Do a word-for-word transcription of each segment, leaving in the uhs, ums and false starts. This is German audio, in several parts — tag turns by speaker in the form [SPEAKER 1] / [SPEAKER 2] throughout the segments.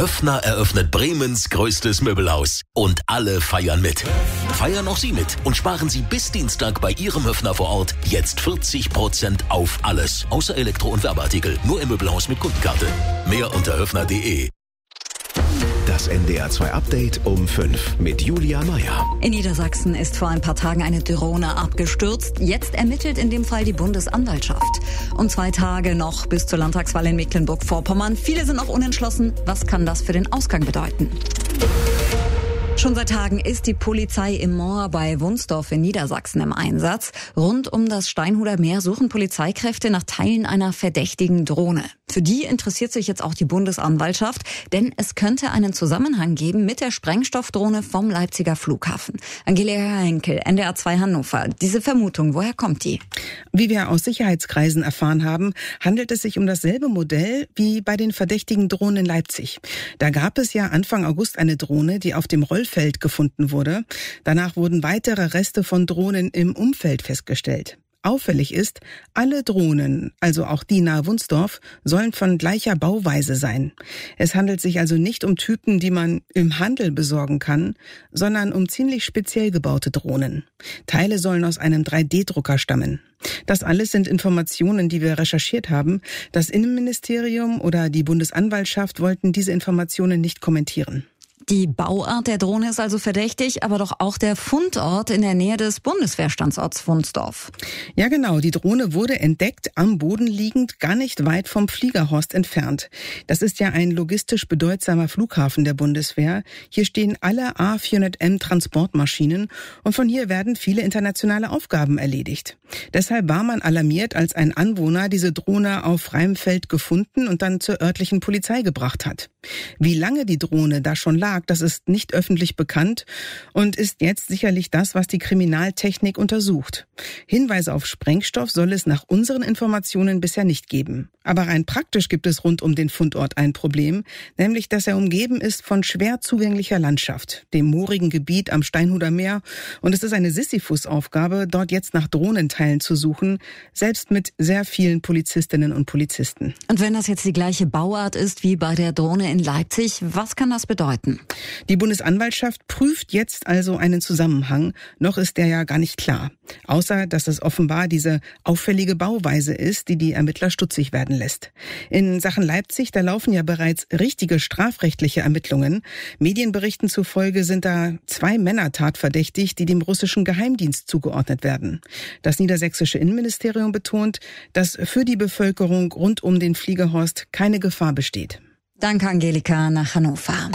[SPEAKER 1] Höffner eröffnet Bremens größtes Möbelhaus. Und alle feiern mit. Feiern auch Sie mit und sparen Sie bis Dienstag bei Ihrem Höffner vor Ort jetzt vierzig Prozent auf alles. Außer Elektro- und Werbeartikel. Nur im Möbelhaus mit Kundenkarte. Mehr unter höffner punkt de.
[SPEAKER 2] Das N D R zwei Update um fünf mit Julia Meyer.
[SPEAKER 3] In Niedersachsen ist vor ein paar Tagen eine Drohne abgestürzt. Jetzt ermittelt in dem Fall die Bundesanwaltschaft. Und zwei Tage noch bis zur Landtagswahl in Mecklenburg-Vorpommern. Viele sind noch unentschlossen. Was kann das für den Ausgang bedeuten? Schon seit Tagen ist die Polizei im Moor bei Wunsdorf in Niedersachsen im Einsatz. Rund um das Steinhuder Meer suchen Polizeikräfte nach Teilen einer verdächtigen Drohne. Für die interessiert sich jetzt auch die Bundesanwaltschaft, denn es könnte einen Zusammenhang geben mit der Sprengstoffdrohne vom Leipziger Flughafen. Angelika Henkel, N D R zwei Hannover. Diese Vermutung, woher kommt die?
[SPEAKER 4] Wie wir aus Sicherheitskreisen erfahren haben, handelt es sich um dasselbe Modell wie bei den verdächtigen Drohnen in Leipzig. Da gab es ja Anfang August eine Drohne, die auf dem Rollfeld gefunden wurde. Danach wurden weitere Reste von Drohnen im Umfeld festgestellt. Auffällig ist, alle Drohnen, also auch die nahe Wunsdorf, sollen von gleicher Bauweise sein. Es handelt sich also nicht um Typen, die man im Handel besorgen kann, sondern um ziemlich speziell gebaute Drohnen. Teile sollen aus einem drei D Drucker stammen. Das alles sind Informationen, die wir recherchiert haben. Das Innenministerium oder die Bundesanwaltschaft wollten diese Informationen nicht kommentieren.
[SPEAKER 3] Die Bauart der Drohne ist also verdächtig, aber doch auch der Fundort in der Nähe des Bundeswehrstandorts Wunsdorf.
[SPEAKER 4] Ja genau, die Drohne wurde entdeckt, am Boden liegend, gar nicht weit vom Fliegerhorst entfernt. Das ist ja ein logistisch bedeutsamer Flughafen der Bundeswehr. Hier stehen alle A vierhundert M Transportmaschinen und von hier werden viele internationale Aufgaben erledigt. Deshalb war man alarmiert, als ein Anwohner diese Drohne auf freiem Feld gefunden und dann zur örtlichen Polizei gebracht hat. Wie lange die Drohne da schon lag, das ist nicht öffentlich bekannt und ist jetzt sicherlich das, was die Kriminaltechnik untersucht. Hinweise auf Sprengstoff soll es nach unseren Informationen bisher nicht geben. Aber rein praktisch gibt es rund um den Fundort ein Problem, nämlich dass er umgeben ist von schwer zugänglicher Landschaft, dem moorigen Gebiet am Steinhuder Meer. Und es ist eine Sisyphus-Aufgabe, dort jetzt nach Drohnenteilen zu suchen, selbst mit sehr vielen Polizistinnen und Polizisten.
[SPEAKER 3] Und wenn das jetzt die gleiche Bauart ist wie bei der Drohne in Leipzig, was kann das bedeuten?
[SPEAKER 4] Die Bundesanwaltschaft prüft jetzt also einen Zusammenhang. Noch ist der ja gar nicht klar. Außer, dass es offenbar diese auffällige Bauweise ist, die die Ermittler stutzig werden lässt. In Sachen Leipzig, da laufen ja bereits richtige strafrechtliche Ermittlungen. Medienberichten zufolge sind da zwei Männer tatverdächtig, die dem russischen Geheimdienst zugeordnet werden. Das niedersächsische Innenministerium betont, dass für die Bevölkerung rund um den Fliegerhorst keine Gefahr besteht.
[SPEAKER 3] Danke, Angelika, nach Hannover.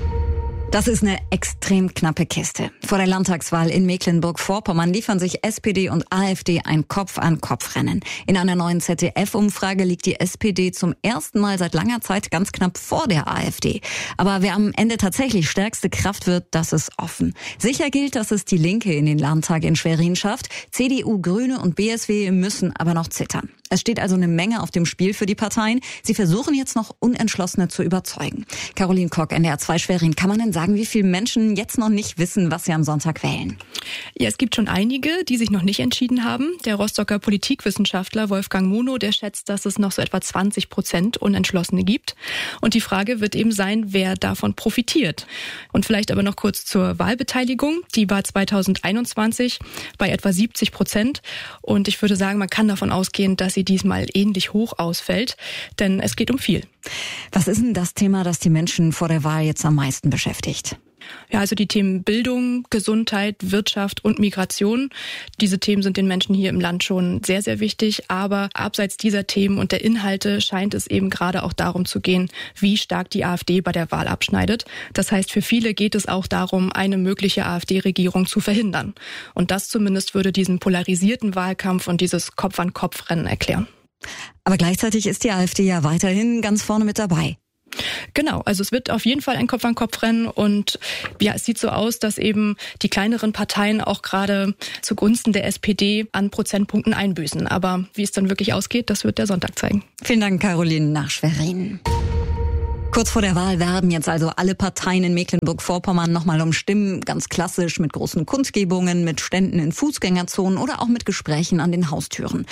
[SPEAKER 3] Das ist eine extrem knappe Kiste. Vor der Landtagswahl in Mecklenburg-Vorpommern liefern sich S P D und AfD ein Kopf-an-Kopf-Rennen. In einer neuen Z D F-Umfrage liegt die S P D zum ersten Mal seit langer Zeit ganz knapp vor der AfD. Aber wer am Ende tatsächlich stärkste Kraft wird, das ist offen. Sicher gilt, dass es die Linke in den Landtag in Schwerin schafft. C D U, Grüne und B S W müssen aber noch zittern. Es steht also eine Menge auf dem Spiel für die Parteien. Sie versuchen jetzt noch Unentschlossene zu überzeugen. Caroline Kock, N D R zwei Schwerin. Kann man denn sagen, wie viele Menschen jetzt noch nicht wissen, was sie am Sonntag wählen?
[SPEAKER 5] Ja, es gibt schon einige, die sich noch nicht entschieden haben. Der Rostocker Politikwissenschaftler Wolfgang Munow, der schätzt, dass es noch so etwa zwanzig Prozent Unentschlossene gibt. Und die Frage wird eben sein, wer davon profitiert. Und vielleicht aber noch kurz zur Wahlbeteiligung. Die war zweitausendeinundzwanzig bei etwa siebzig Prozent. Und ich würde sagen, man kann davon ausgehen, dass sie diesmal ähnlich hoch ausfällt, denn es geht um viel.
[SPEAKER 3] Was ist denn das Thema, das die Menschen vor der Wahl jetzt am meisten beschäftigt?
[SPEAKER 5] Ja, also die Themen Bildung, Gesundheit, Wirtschaft und Migration. Diese Themen sind den Menschen hier im Land schon sehr, sehr wichtig. Aber abseits dieser Themen und der Inhalte scheint es eben gerade auch darum zu gehen, wie stark die AfD bei der Wahl abschneidet. Das heißt, für viele geht es auch darum, eine mögliche AfD-Regierung zu verhindern. Und das zumindest würde diesen polarisierten Wahlkampf und dieses Kopf-an-Kopf-Rennen erklären.
[SPEAKER 3] Aber gleichzeitig ist die AfD ja weiterhin ganz vorne mit dabei.
[SPEAKER 5] Genau, also es wird auf jeden Fall ein Kopf-an-Kopf-Rennen und ja, es sieht so aus, dass eben die kleineren Parteien auch gerade zugunsten der S P D an Prozentpunkten einbüßen. Aber wie es dann wirklich ausgeht, das wird der Sonntag zeigen.
[SPEAKER 3] Vielen Dank, Caroline nach Schwerin. Kurz vor der Wahl werben jetzt also alle Parteien in Mecklenburg-Vorpommern nochmal um Stimmen, ganz klassisch mit großen Kundgebungen, mit Ständen in Fußgängerzonen oder auch mit Gesprächen an den Haustüren.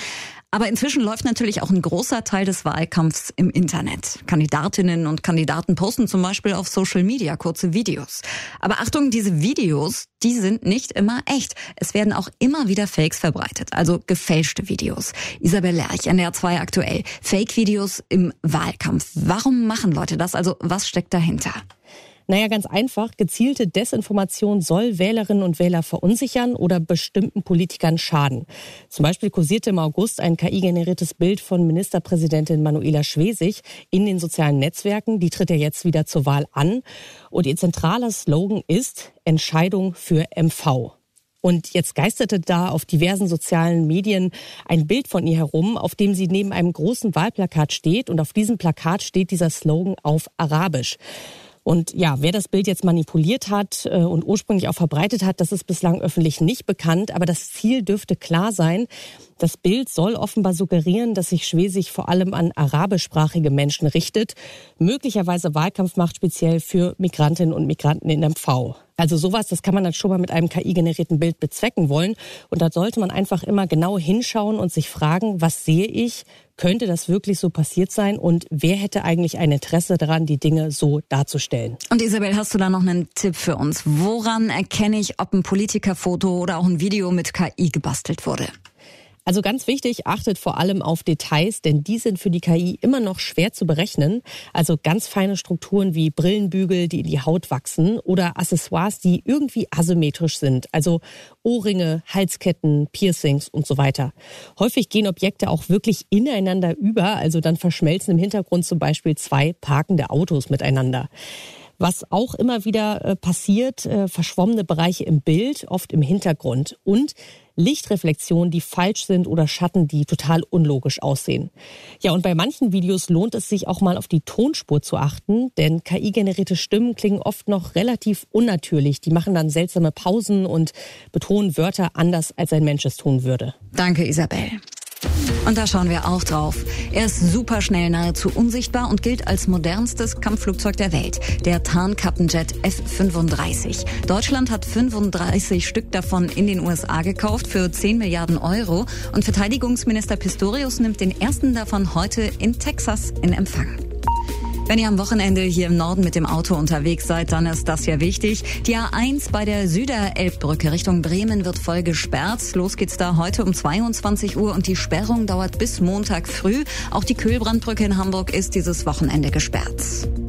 [SPEAKER 3] Aber inzwischen läuft natürlich auch ein großer Teil des Wahlkampfs im Internet. Kandidatinnen und Kandidaten posten zum Beispiel auf Social Media kurze Videos. Aber Achtung, diese Videos, die sind nicht immer echt. Es werden auch immer wieder Fakes verbreitet, also gefälschte Videos. Isabel Lerch, N D R zwei aktuell. Fake-Videos im Wahlkampf. Warum machen Leute das? Also was steckt dahinter?
[SPEAKER 6] Naja, ganz einfach. Gezielte Desinformation soll Wählerinnen und Wähler verunsichern oder bestimmten Politikern schaden. Zum Beispiel kursierte im August ein K I-generiertes Bild von Ministerpräsidentin Manuela Schwesig in den sozialen Netzwerken. Die tritt ja jetzt wieder zur Wahl an. Und ihr zentraler Slogan ist Entscheidung für M V. Und jetzt geisterte da auf diversen sozialen Medien ein Bild von ihr herum, auf dem sie neben einem großen Wahlplakat steht. Und auf diesem Plakat steht dieser Slogan auf Arabisch. Und ja, wer das Bild jetzt manipuliert hat äh, und ursprünglich auch verbreitet hat, das ist bislang öffentlich nicht bekannt. Aber das Ziel dürfte klar sein. Das Bild soll offenbar suggerieren, dass sich Schwesig vor allem an arabischsprachige Menschen richtet. Möglicherweise Wahlkampf macht speziell für Migrantinnen und Migranten in M V. Also sowas, das kann man dann schon mal mit einem K I-generierten Bild bezwecken wollen. Und da sollte man einfach immer genau hinschauen und sich fragen, was sehe ich? Könnte das wirklich so passiert sein? Und wer hätte eigentlich ein Interesse daran, die Dinge so darzustellen?
[SPEAKER 3] Und Isabel, hast du da noch einen Tipp für uns? Woran erkenne ich, ob ein Politikerfoto oder auch ein Video mit K I gebastelt wurde?
[SPEAKER 6] Also ganz wichtig, achtet vor allem auf Details, denn die sind für die K I immer noch schwer zu berechnen. Also ganz feine Strukturen wie Brillenbügel, die in die Haut wachsen oder Accessoires, die irgendwie asymmetrisch sind. Also Ohrringe, Halsketten, Piercings und so weiter. Häufig gehen Objekte auch wirklich ineinander über, also dann verschmelzen im Hintergrund zum Beispiel zwei parkende Autos miteinander. Was auch immer wieder äh, passiert, äh, verschwommene Bereiche im Bild, oft im Hintergrund und Lichtreflexionen, die falsch sind oder Schatten, die total unlogisch aussehen. Ja, und bei manchen Videos lohnt es sich auch mal auf die Tonspur zu achten, denn K I-generierte Stimmen klingen oft noch relativ unnatürlich. Die machen dann seltsame Pausen und betonen Wörter anders, als ein Mensch es tun würde.
[SPEAKER 3] Danke, Isabel. Und da schauen wir auch drauf. Er ist superschnell, nahezu unsichtbar und gilt als modernstes Kampfflugzeug der Welt, der Tarnkappenjet F fünfunddreißig. Deutschland hat fünfunddreißig Stück davon in den U S A gekauft für zehn Milliarden Euro und Verteidigungsminister Pistorius nimmt den ersten davon heute in Texas in Empfang. Wenn ihr am Wochenende hier im Norden mit dem Auto unterwegs seid, dann ist das ja wichtig. Die A eins bei der Süderelbbrücke Richtung Bremen wird voll gesperrt. Los geht's da heute um zweiundzwanzig Uhr und die Sperrung dauert bis Montag früh. Auch die Kühlbrandbrücke in Hamburg ist dieses Wochenende gesperrt.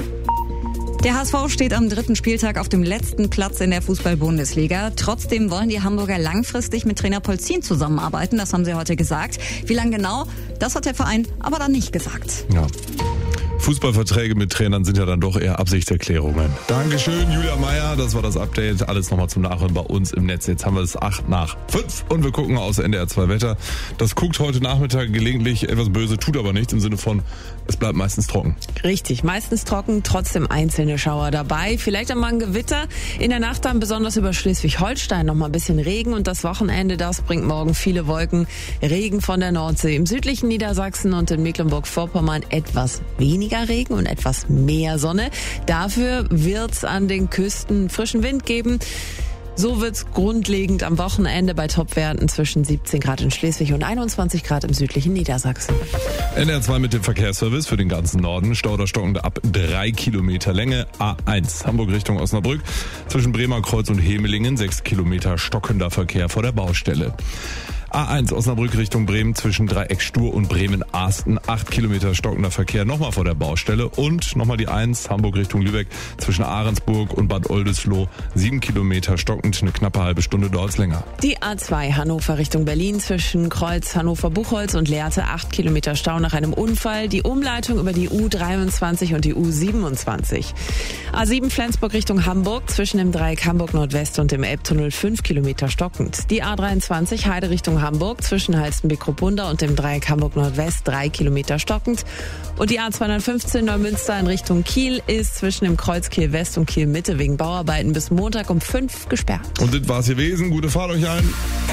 [SPEAKER 3] Der H S V steht am dritten Spieltag auf dem letzten Platz in der Fußball-Bundesliga. Trotzdem wollen die Hamburger langfristig mit Trainer Polzin zusammenarbeiten. Das haben sie heute gesagt. Wie lange genau, das hat der Verein aber dann nicht gesagt.
[SPEAKER 7] Ja. Fußballverträge mit Trainern sind ja dann doch eher Absichtserklärungen. Dankeschön, Julia Meyer. Das war das Update. Alles nochmal zum Nachhören bei uns im Netz. Jetzt haben wir es acht nach fünf und wir gucken aus N D R zwei Wetter. Das guckt heute Nachmittag gelegentlich etwas böse, tut aber nichts im Sinne von, es bleibt meistens trocken.
[SPEAKER 8] Richtig, meistens trocken, trotzdem einzelne Schauer dabei. Vielleicht einmal ein Gewitter. In der Nacht dann besonders über Schleswig-Holstein noch mal ein bisschen Regen und das Wochenende, das bringt morgen viele Wolken. Regen von der Nordsee. Im südlichen Niedersachsen und in Mecklenburg-Vorpommern etwas weniger Regen und etwas mehr Sonne. Dafür wird's an den Küsten frischen Wind geben. So wird's grundlegend am Wochenende bei Topwerten zwischen siebzehn Grad in Schleswig und einundzwanzig Grad im südlichen Niedersachsen.
[SPEAKER 7] N D R zwei mit dem Verkehrsservice für den ganzen Norden. Stau oder stockende ab drei Kilometer Länge. A eins Hamburg Richtung Osnabrück. Zwischen Bremer Kreuz und Hemelingen sechs Kilometer stockender Verkehr vor der Baustelle. A eins Osnabrück Richtung Bremen zwischen Dreieck Stur und Bremen-Arsten. acht Kilometer stockender Verkehr nochmal vor der Baustelle. Und nochmal die eins Hamburg Richtung Lübeck zwischen Ahrensburg und Bad Oldesloe. sieben Kilometer stockend, eine knappe halbe Stunde dauert's länger.
[SPEAKER 8] Die A zwei Hannover Richtung Berlin zwischen Kreuz Hannover-Buchholz und Lehrte. acht Kilometer Stau nach einem Unfall. Die Umleitung über die U dreiundzwanzig und die U siebenundzwanzig. A sieben Flensburg Richtung Hamburg zwischen dem Dreieck Hamburg Nordwest und dem Elbtunnel. fünf Kilometer stockend. Die A dreiundzwanzig Heide Richtung Hamburg zwischen Halstenbeck-Kruppunda und dem Dreieck Hamburg Nordwest drei Kilometer stockend. Und die A zweihundertfünfzehn Neumünster in Richtung Kiel ist zwischen dem Kreuz Kiel West und Kiel Mitte wegen Bauarbeiten bis Montag um fünf gesperrt.
[SPEAKER 7] Und das war's gewesen. Gute Fahrt euch allen.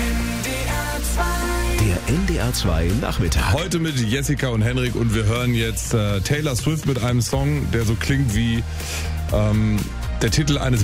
[SPEAKER 2] Der N D R zwei Nachmittag.
[SPEAKER 7] Heute mit Jessica und Henrik und wir hören jetzt äh, Taylor Swift mit einem Song, der so klingt wie ähm, der Titel eines